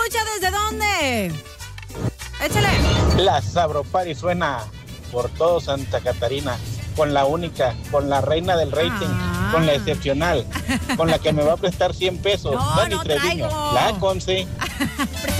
escucha desde dónde? Échale. La Sabropari suena por todo Santa Catarina, con la única, con la reina del rating, con la excepcional, con la que me va a prestar 100 pesos, No, Dani no Treviño, traigo. la Conce.